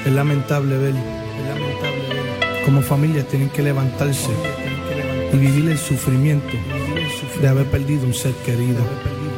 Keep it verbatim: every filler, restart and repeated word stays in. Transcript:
Es lamentable ver, es lamentable ver cómo familias tienen que levantarse y vivir el sufrimiento de haber perdido un ser querido.